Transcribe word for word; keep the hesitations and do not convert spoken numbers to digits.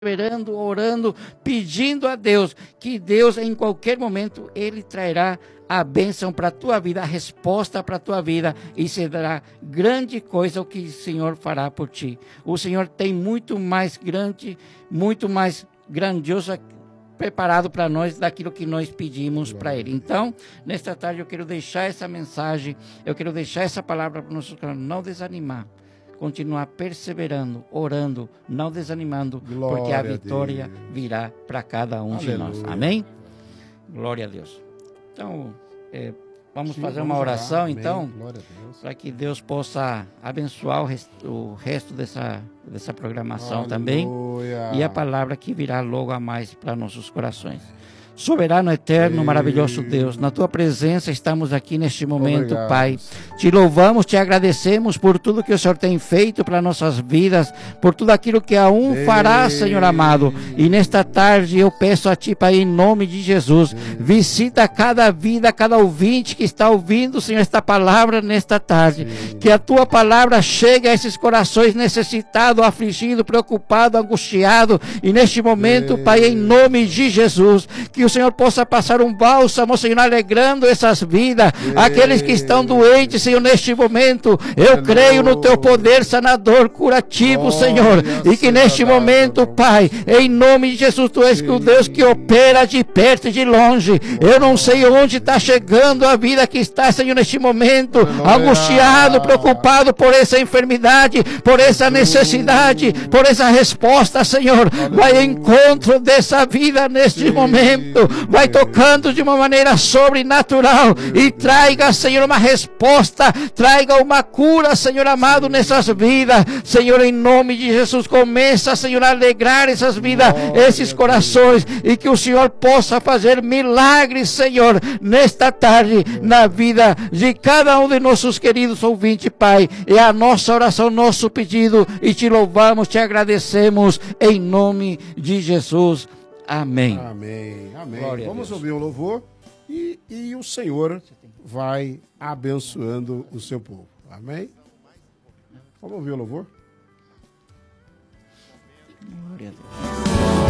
perseverando, orando, pedindo a Deus, que Deus em qualquer momento, Ele trará a bênção para a tua vida, a resposta para a tua vida, e será grande coisa o que o Senhor fará por ti. O Senhor tem muito mais grande, muito mais grandioso preparado para nós daquilo que nós pedimos para Ele. Então, nesta tarde eu quero deixar essa mensagem, eu quero deixar essa palavra para nós não desanimar, continuar perseverando, orando, não desanimando, glória, porque a vitória a virá para cada um Aleluia. De nós. Amém? Glória a Deus. Então, é, vamos Sim, fazer vamos uma oração, orar. Então, para que Deus possa abençoar o resto, o resto dessa, dessa programação Aleluia. Também, e a palavra que virá logo a mais para nossos corações. Soberano, eterno, maravilhoso Deus, na tua presença estamos aqui neste momento, Obrigado. Pai. Te louvamos, te agradecemos por tudo que o Senhor tem feito para nossas vidas, por tudo aquilo que aún Ei. Fará, Senhor amado. E nesta tarde eu peço a Ti, Pai, em nome de Jesus, Ei. Visita cada vida, cada ouvinte que está ouvindo, Senhor, esta palavra nesta tarde. Sim. Que a Tua palavra chegue a esses corações necessitados, afligidos, preocupados, angustiados. E neste momento, Ei. Pai, em nome de Jesus, que o Senhor possa passar um bálsamo, Senhor, alegrando essas vidas, Ei. Aqueles que estão doentes, Senhor, neste momento, eu é creio no Teu poder sanador, curativo, oh, Senhor, e que neste momento, Pai, em nome de Jesus, Tu és o Deus que opera de perto e de longe, eu não sei onde está chegando a vida que está, Senhor, neste momento, angustiado, preocupado por essa enfermidade, por essa necessidade, por essa resposta, Senhor, vai ao encontro dessa vida neste momento, vai tocando de uma maneira sobrenatural e traga, Senhor, uma resposta, traga uma cura, Senhor amado, nessas vidas, Senhor, em nome de Jesus, começa, Senhor, a alegrar essas vidas, esses corações, e que o Senhor possa fazer milagres, Senhor, nesta tarde, na vida de cada um de nossos queridos ouvintes, Pai. É a nossa oração, nosso pedido, e te louvamos, te agradecemos, em nome de Jesus. Amém. Amém. Amém. Vamos ouvir o louvor e, e o Senhor vai abençoando o seu povo. Amém? Vamos ouvir o louvor? Glória a Deus.